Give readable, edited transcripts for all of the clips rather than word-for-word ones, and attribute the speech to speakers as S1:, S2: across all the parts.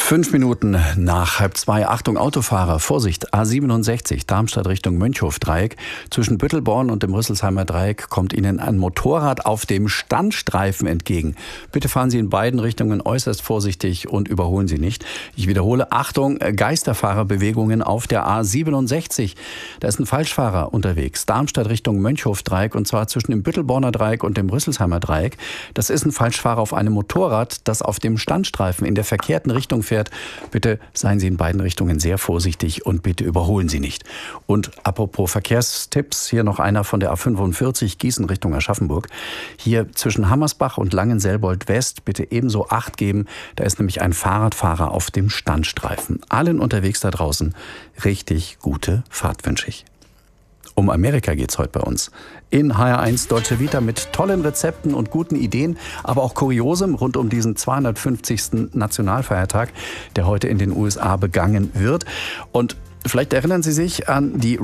S1: 5 Minuten nach 1:30. Achtung, Autofahrer, Vorsicht, A67, Darmstadt Richtung Mönchhofdreieck. Zwischen Büttelborn und dem Rüsselsheimer Dreieck kommt Ihnen ein Motorrad auf dem Standstreifen entgegen. Bitte fahren Sie in beiden Richtungen äußerst vorsichtig und überholen Sie nicht. Ich wiederhole, Achtung, Geisterfahrerbewegungen auf der A67. Da ist ein Falschfahrer unterwegs. Darmstadt Richtung Mönchhofdreieck, und zwar zwischen dem Büttelborner Dreieck und dem Rüsselsheimer Dreieck. Das ist ein Falschfahrer auf einem Motorrad, das auf dem Standstreifen in der verkehrten Richtung fährt. Bitte seien Sie in beiden Richtungen sehr vorsichtig und bitte überholen Sie nicht. Und apropos Verkehrstipps, hier noch einer von der A45 Gießen Richtung Aschaffenburg. Hier zwischen Hammersbach und Langenselbold West bitte ebenso Acht geben. Da ist nämlich ein Fahrradfahrer auf dem Standstreifen. Allen unterwegs da draußen richtig gute Fahrt wünsche ich. Um Amerika geht's heute bei uns. In HR1 Deutsche Vita mit tollen Rezepten und guten Ideen, aber auch Kuriosem rund um diesen 250. Nationalfeiertag, der heute in den USA begangen wird. Und vielleicht erinnern Sie sich an die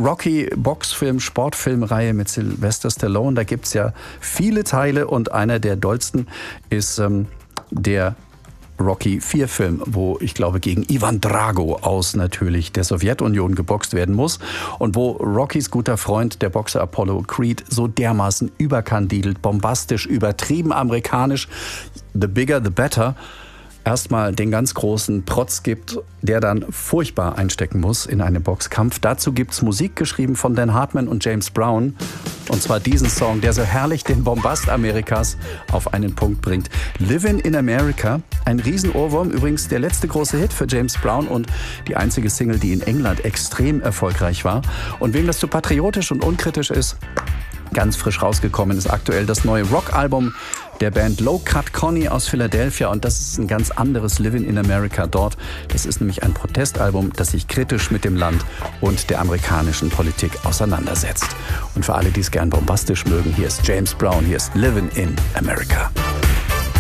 S1: Rocky-Boxfilm-Sportfilmreihe mit Sylvester Stallone. Da gibt's ja viele Teile und einer der dollsten ist der Rocky 4 Film, wo ich glaube gegen Ivan Drago aus natürlich der Sowjetunion geboxt werden muss und wo Rockys guter Freund, der Boxer Apollo Creed, so dermaßen überkandidelt, bombastisch, übertrieben amerikanisch, the bigger the better, erstmal den ganz großen Protz gibt, der dann furchtbar einstecken muss in einen Boxkampf. Dazu gibt's Musik geschrieben von Dan Hartman und James Brown. Und zwar diesen Song, der so herrlich den Bombast Amerikas auf einen Punkt bringt. Livin' in America, ein Riesenohrwurm, übrigens der letzte große Hit für James Brown und die einzige Single, die in England extrem erfolgreich war. Und wem das zu patriotisch und unkritisch ist, ganz frisch rausgekommen ist aktuell das neue Rockalbum der Band Low Cut Connie aus Philadelphia, und das ist ein ganz anderes Livin' in America dort. Das ist nämlich ein Protestalbum, das sich kritisch mit dem Land und der amerikanischen Politik auseinandersetzt. Und für alle, die es gern bombastisch mögen, hier ist James Brown, hier ist Livin' in America.